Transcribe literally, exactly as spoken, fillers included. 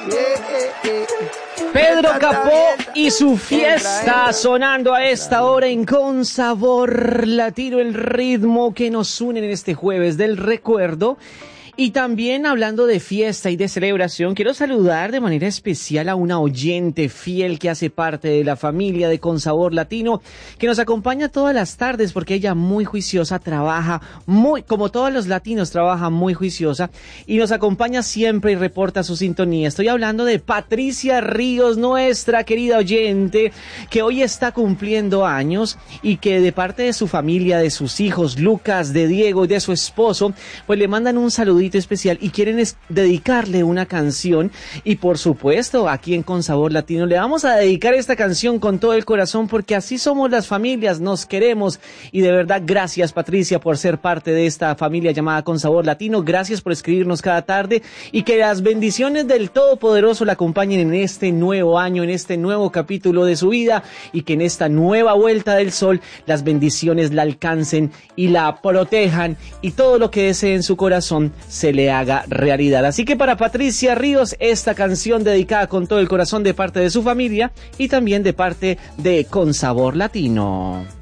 Pedro Capó y su fiesta sonando a esta hora en Con Sabor Latino, el ritmo que nos une en este jueves del recuerdo. Y también hablando de fiesta y de celebración, quiero saludar de manera especial a una oyente fiel que hace parte de la familia de Con Sabor Latino, que nos acompaña todas las tardes porque ella muy juiciosa trabaja, muy como todos los latinos trabaja muy juiciosa y nos acompaña siempre y reporta su sintonía. Estoy hablando de Patricia Ríos, nuestra querida oyente, que hoy está cumpliendo años y que de parte de su familia, de sus hijos, Lucas, de Diego y de su esposo, pues le mandan un saludito especial y quieren es dedicarle una canción y por supuesto aquí en Con Sabor Latino le vamos a dedicar esta canción con todo el corazón porque así somos las familias, nos queremos y de verdad gracias Patricia por ser parte de esta familia llamada Con Sabor Latino, gracias por escribirnos cada tarde y que las bendiciones del Todopoderoso la acompañen en este nuevo año, en este nuevo capítulo de su vida y que en esta nueva vuelta del sol las bendiciones la alcancen y la protejan y todo lo que desee en su corazón se le haga realidad. Así que para Patricia Ríos, esta canción dedicada con todo el corazón de parte de su familia y también de parte de Con Sabor Latino.